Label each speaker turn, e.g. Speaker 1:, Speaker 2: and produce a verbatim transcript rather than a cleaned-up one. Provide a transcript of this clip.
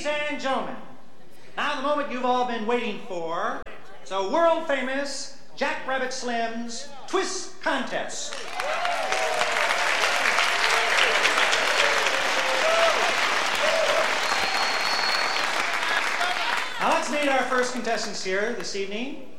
Speaker 1: and gentlemen, now the moment you've all been waiting for, so world famous Jack Rabbit Slim's Twist Contest. Now let's meet our first contestants here this evening.